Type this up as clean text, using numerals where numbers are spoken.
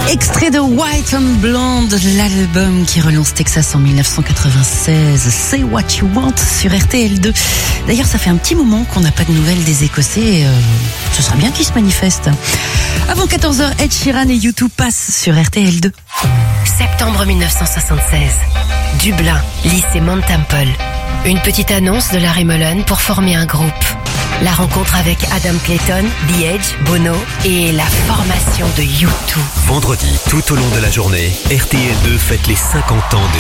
Extrait de White and Blonde, l'album qui relance Texas en 1996. Say What You Want sur RTL2. D'ailleurs, ça fait un petit moment qu'on n'a pas de nouvelles des Écossais. Ce serait bien qu'ils se manifestent. Avant 14h, Ed Sheeran et U2 passent sur RTL2. Septembre 1976. Dublin, lycée Mount Temple. Une petite annonce de Larry Mullen pour former un groupe. La rencontre avec Adam Clayton, The Edge, Bono et la formation de U2. Vendredi, tout au long de la journée, RTL2 fête les 50 ans de